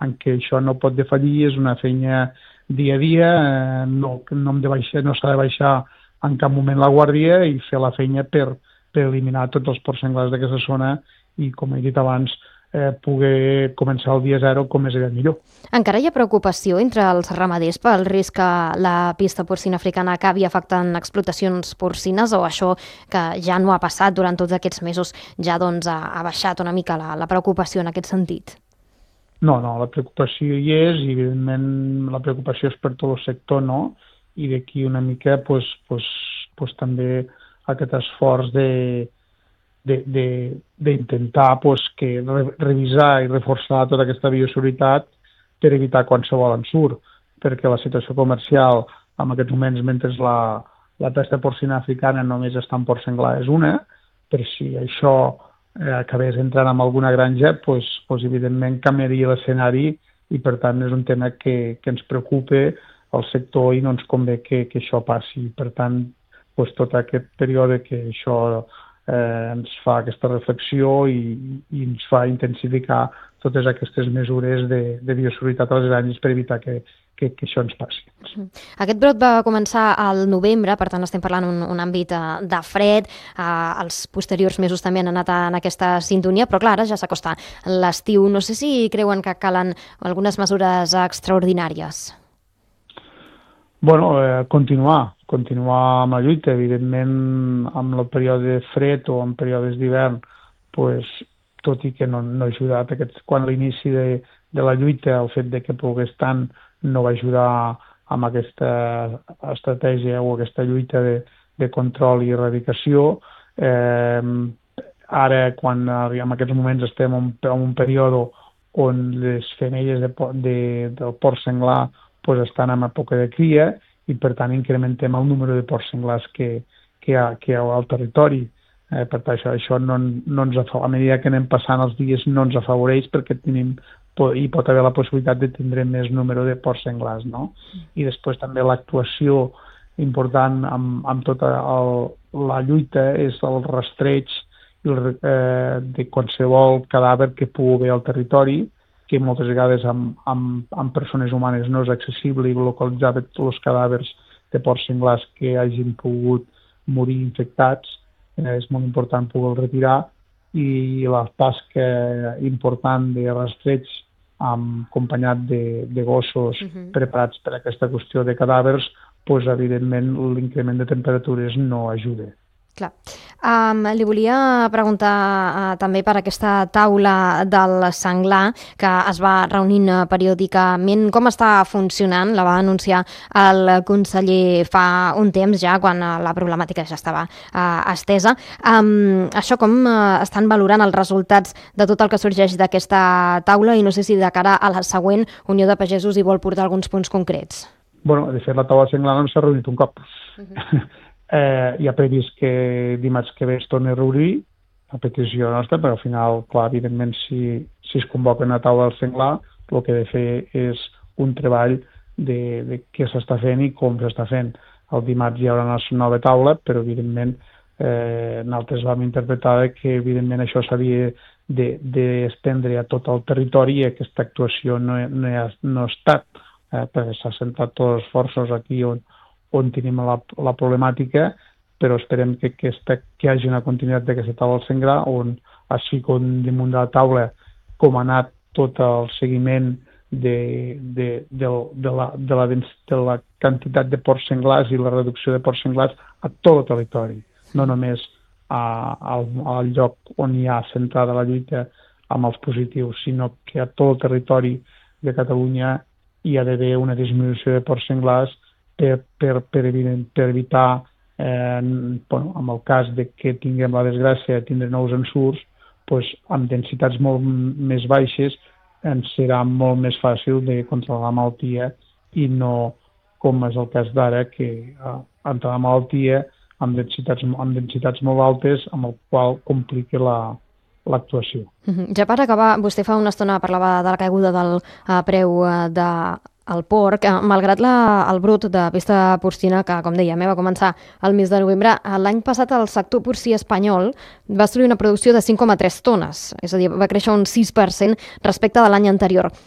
en què això no pot defallir, és una feina dia a dia, no s'ha de baixar en cap moment la guàrdia i fer la feina per eliminar tots els porcs senglars d'aquesta zona i, com he dit abans, poder començar el dia zero com més aviat millor. Encara hi ha preocupació entre els ramaders pel risc que la pesta porcina africana acabi afectant explotacions porcines, o això que ja no ha passat durant tots aquests mesos ja ha baixat una mica la preocupació en aquest sentit? No, la preocupació hi és i evidentment la preocupació és per tot el sector, no? I d'aquí una mica també aquest esforç d'intentar revisar i reforçar tota aquesta bioseguretat per evitar qualsevol ensurt, perquè la situació comercial en aquests moments, mentre la pesta porcina africana només està en porc senglar, és una, però si això acabés entrant en alguna granja, evidentment canviaria l'escenari i per tant és un tema que ens preocupa al sector i no ens convé que això passi. Per tant, tot aquest període que això ens fa aquesta reflexió i ens fa intensificar totes aquestes mesures de bioseguretat als granges per evitar que això ens passi. Aquest brot va començar al novembre, per tant estem parlant un àmbit de fred, els posteriors mesos també han anat en aquesta sintonia, però clar, ara ja s'acosta l'estiu. No sé si creuen que calen algunes mesures extraordinàries. Continuar amb la lluita, evidentment amb el període de fred o en períodes d'hivern, tot i que no ha ajudat, quan l'inici de la lluita, el fet de que plogués tant no va ajudar amb aquesta estratègia o aquesta lluita de control i erradicació. Ara, quan en aquests moments estem en un període on les femelles del porc senglar estan en època de cria i per tant incrementem el número de porcs senglars que hi ha al territori. Per tant, això no ens a mesura que anem passant els dies no ens afavoreix perquè hi pot haver la possibilitat de tindre més número de porcs senglars, no? I després també l'actuació important amb tota la lluita és el rastreig de qualsevol cadàver que pugui haver al territori, que moltes vegades amb persones humanes no és accessible i localitzar tots els cadàvers de porcs senglars que hagin pogut morir infectats. És molt important poder retirar i la tasca important de rastreig acompanyat de gossos preparats per a aquesta qüestió de cadàvers, evidentment l'increment de temperatures no ajuda. Clar. Li volia preguntar també per aquesta taula del senglar que es va reunint periòdicament. Com està funcionant? La va anunciar el conseller fa un temps ja, quan la problemàtica ja estava estesa. Això com estan valorant els resultats de tot el que sorgeix d'aquesta taula i no sé si de cara a la següent Unió de Pagesos hi vol portar alguns punts concrets? De fet, la taula senglar no s'ha reunit un cop. Hi ha previst que dimarts que ve es torni a reunir a petició nostra, però al final, clar, evidentment, si es convoca una taula del senglar, el que he de fer és un treball de què s'està fent i com s'està fent. El dimarts hi haurà una nova taula, però evidentment nosaltres vam interpretar que evidentment això s'havia d'estendre a tot el territori i aquesta actuació no ha estat, perquè s'ha centrat tots els esforços aquí on tenim la problemàtica, però esperem que hi hagi una continuïtat d'aquesta taula del senglar, on es fica damunt de la taula com ha anat tot el seguiment de la quantitat de porcs senglars i la reducció de porcs senglars a tot el territori, no només al lloc on hi ha centrada la lluita amb els positius, sinó que a tot el territori de Catalunya hi ha d'haver una disminució de porcs senglars per evitar, en el cas de que tinguem la desgràcia de tindre nous ensurts, amb densitats molt més baixes ens serà molt més fàcil de controlar la malaltia i no com és el cas d'ara, que entra la malaltia amb densitats molt altes, amb el qual complica l'actuació. Ja per acabar, vostè fa una estona parlava de la caiguda del preu del porc. Malgrat el brot de pesta porcina, que, com dèiem, va començar el mes de novembre, l'any passat el sector porcí espanyol va assolir una producció de 5,3 tones, és a dir, va créixer un 6% respecte de l'any anterior.